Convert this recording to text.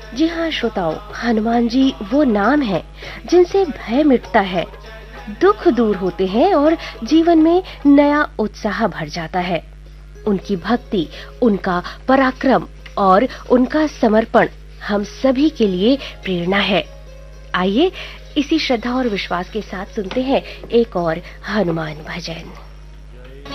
जी हाँ श्रोताओं, हनुमान जी वो नाम है जिनसे भय मिटता है, दुख दूर होते हैं और जीवन में नया उत्साह भर जाता है। उनकी भक्ति, उनका पराक्रम और उनका समर्पण हम सभी के लिए प्रेरणा है। आइए इसी श्रद्धा और विश्वास के साथ सुनते हैं एक और हनुमान भजन।